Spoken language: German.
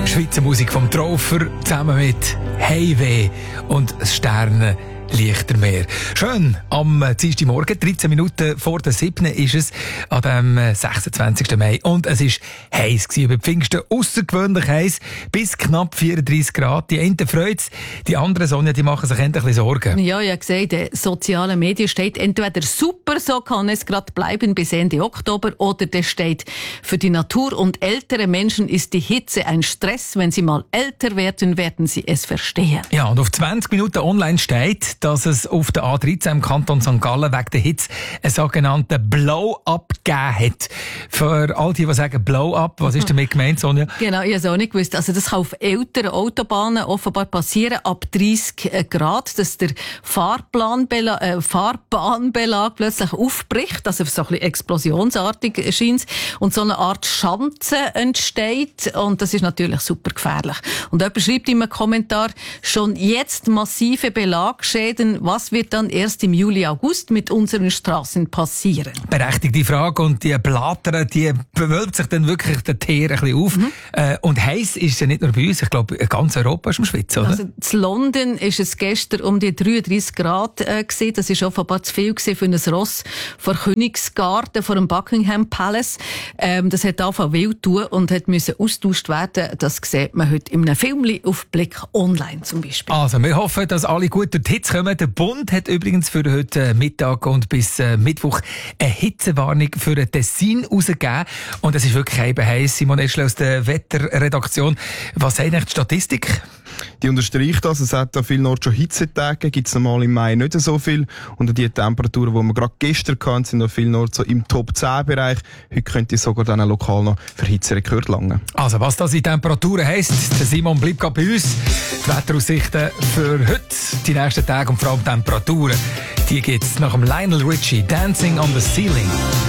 Schweizer Musik vom Trofer zusammen mit Heimweh und Sterne. Lichtermeer. Schön, am Dienstagmorgen, 13 Minuten vor der 7. ist es, an dem 26. Mai. Und es war heiß über Pfingsten, außergewöhnlich heiß, bis knapp 34 Grad. Die einen freuen es, die anderen, Sonja, die machen sich endlich ein bisschen Sorgen. Ja, ich habe gesehen, in den sozialen Medien steht entweder super, so kann es gerade bleiben bis Ende Oktober, oder das steht, für die Natur und ältere Menschen ist die Hitze ein Stress. Wenn sie mal älter werden, werden sie es verstehen. Ja, und auf 20 Minuten online steht, dass es auf der A13 im Kanton St. Gallen wegen der Hitze einen sogenannten Blow-up gegeben hat. Für all die sagen Blow-up, was ist damit gemeint, Sonja? Genau, ich habe es auch nicht gewusst. Also das kann auf älteren Autobahnen offenbar passieren, ab 30 Grad, dass der Fahrbahnbelag plötzlich aufbricht, also so ein bisschen explosionsartig scheint, und so eine Art Schanze entsteht, und das ist natürlich super gefährlich. Und jemand schreibt in einem Kommentar, schon jetzt massive Belagschäden. Was wird dann erst im Juli, August mit unseren Straßen passieren? Berechtigte Frage. Und die Blattern, die bewölbt sich dann wirklich der Teer ein bisschen auf. Und heiß ist es ja nicht nur bei uns. Ich glaube, ganz Europa ist am Schwitzen, oder? Also in London ist es gestern um die 33 Grad gewesen. Das ist offenbar zu viel gewesen für ein Ross vor Königsgarten, vor dem Buckingham Palace. Das hat angefangen wild tun und hat müssen austauscht werden. Das sieht man heute in einem Film auf Blick online zum Beispiel. Also, wir hoffen, dass alle gut durch die Hitze kommen. Der Bund hat übrigens für heute Mittag und bis Mittwoch eine Hitzewarnung für ein Tessin rausgegeben. Und es ist wirklich eben heiß. Simon Eschle aus der Wetterredaktion. Was sagt eigentlich die Statistik? Die unterstreicht das. Es hat an vielen Orten schon Hitzetage. Gibt es normal im Mai nicht so viel. Und die Temperaturen, die wir gerade gestern hatten, sind an vielen Orten so im Top-10-Bereich. Heute könnte sogar dann lokal noch für Hitzerekord langen. Also, was das in Temperaturen heisst, der Simon bleibt gerade bei uns. Die Wetteraussichten für heute, die nächsten Tage und vor allem Temperaturen, die gibt's nach dem Lionel Richie, Dancing on the Ceiling.